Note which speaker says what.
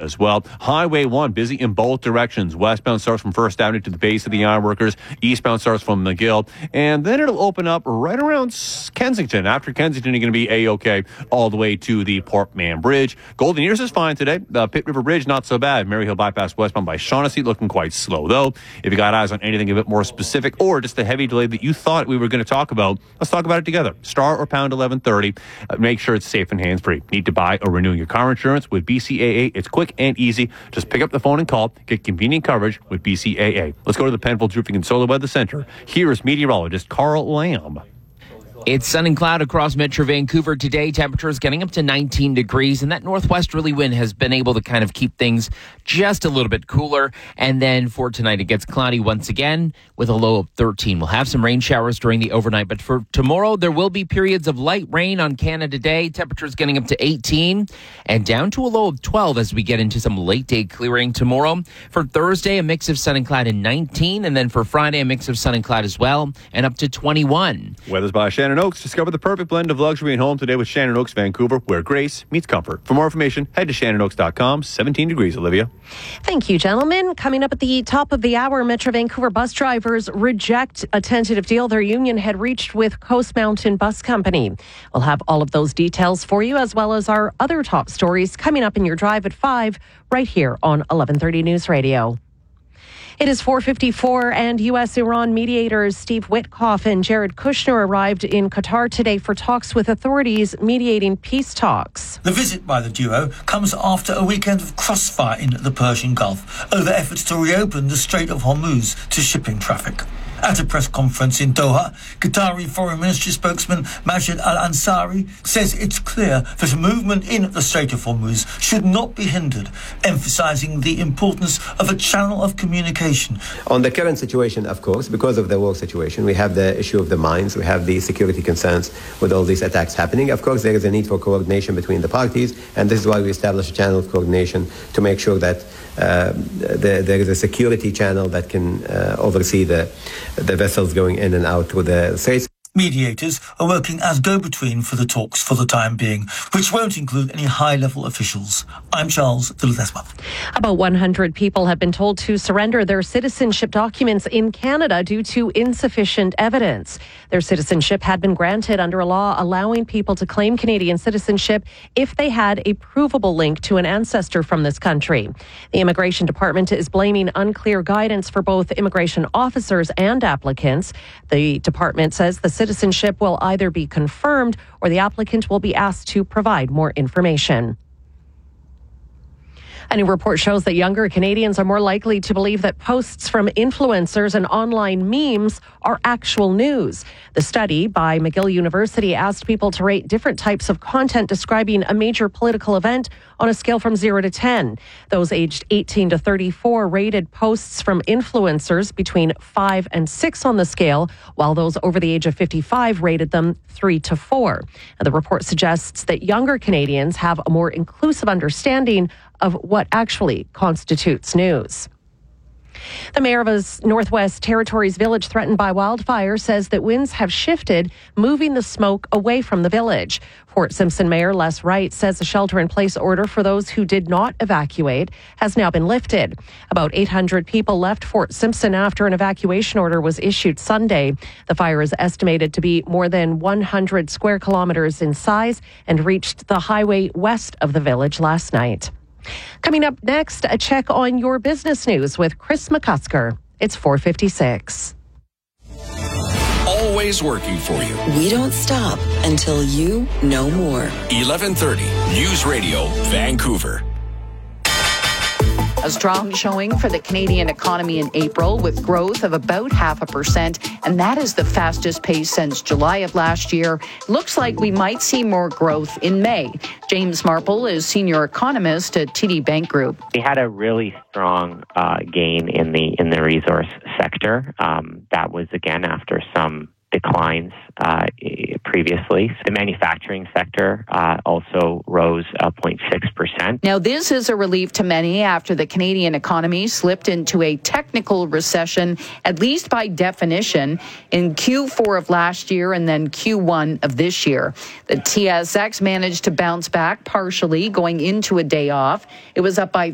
Speaker 1: as well. Highway 1 busy in both directions. Westbound starts from First Avenue to the base of the Ironworkers. Eastbound starts from McGill. And then it'll open up right around Kensington. After Kensington, you're going to be A-OK all the way to the Portman Bridge. Golden Ears is fine today. The Pitt River Bridge, not so bad. Maryhill Bypass westbound by Shaughnessy looking quite slow, though. If you got eyes on anything a bit more specific or just a heavy delay that you thought we were going to talk about, let's talk about it together. Star or pound 1130. Make sure it's safe and hands-free. Need to buy or renew your car insurance with BCAA? It's quick and easy. Just pick up the phone and call. Get convenient coverage with BCAA. Let's go to the Penfolds Roofing and Solar Weather Center. Here is meteorologist Carl Lamb.
Speaker 2: It's sun and cloud across Metro Vancouver today. Temperatures getting up to 19 degrees, and that northwesterly wind has been able to kind of keep things just a little bit cooler. And then for tonight, it gets cloudy once again with a low of 13. We'll have some rain showers during the overnight, but for tomorrow, there will be periods of light rain on Canada Day. Temperatures getting up to 18 and down to a low of 12 as we get into some late day clearing tomorrow. For Thursday, a mix of sun and cloud in 19, and then for Friday, a mix of sun and cloud as well, and up to 21.
Speaker 1: Weather's by Shannon Oaks. Discover the perfect blend of luxury and home today with Shannon Oaks Vancouver, where grace meets comfort. For more information, head to shannonoaks.com. 17 degrees, Olivia.
Speaker 3: Thank you, gentlemen. Coming up at the top of the hour, Metro Vancouver bus drivers reject a tentative deal their union had reached with Coast Mountain Bus Company. We'll have all of those details for you, as well as our other top stories coming up in your drive at 5, right here on 1130 News Radio. It is 4:54, and U.S.-Iran mediators Steve Witkoff and Jared Kushner arrived in Qatar today for talks with authorities mediating peace talks.
Speaker 4: The visit by the duo comes after a weekend of crossfire in the Persian Gulf over efforts to reopen the Strait of Hormuz to shipping traffic. At a press conference in Doha, Qatari Foreign Ministry spokesman Majid Al-Ansari says it's clear that movement in the Strait of Hormuz should not be hindered, emphasizing the importance of a channel of communication.
Speaker 5: On the current situation, of course, because of the war situation, we have the issue of the mines, we have the security concerns with all these attacks happening. Of course, there is a need for coordination between the parties, and this is why we established a channel of coordination to make sure that there is a security channel that can oversee the vessels going in and out through the straits.
Speaker 4: Mediators are working as go-between for the talks for the time being, which won't include any high-level officials. I'm Charles de Ledesma.
Speaker 3: About 100 people have been told to surrender their citizenship documents in Canada due to insufficient evidence. Their citizenship had been granted under a law allowing people to claim Canadian citizenship if they had a provable link to an ancestor from this country. The Immigration Department is blaming unclear guidance for both immigration officers and applicants. The department says the citizenship will either be confirmed or the applicant will be asked to provide more information. A new report shows that younger Canadians are more likely to believe that posts from influencers and online memes are actual news. The study by McGill University asked people to rate different types of content describing a major political event on a scale from 0 to 10. Those aged 18 to 34 rated posts from influencers between 5 and 6 on the scale, while those over the age of 55 rated them 3 to 4. And the report suggests that younger Canadians have a more inclusive understanding of what actually constitutes news. The mayor of a Northwest Territories village threatened by wildfire says that winds have shifted, moving the smoke away from the village. Fort Simpson Mayor Les Wright says the shelter-in-place order for those who did not evacuate has now been lifted. About 800 people left Fort Simpson after an evacuation order was issued Sunday. The fire is estimated to be more than 100 square kilometers in size and reached the highway west of the village last night. Coming up next, a check on your business news with Chris McCusker. It's 4:56.
Speaker 6: Always working for you.
Speaker 7: We don't stop until you know more.
Speaker 6: 1130 News Radio, Vancouver.
Speaker 8: A strong showing for the Canadian economy in April with growth of about 0.5%, and that is the fastest pace since July of last year. Looks like we might see more growth in May. James Marple is senior economist at TD Bank Group.
Speaker 9: We had a really strong gain in the resource sector. That was again after some declines previously. The manufacturing sector also rose 0.6%.
Speaker 8: Now, this is a relief to many after the Canadian economy slipped into a technical recession, at least by definition, in Q4 of last year and then Q1 of this year. The TSX managed to bounce back partially going into a day off. It was up by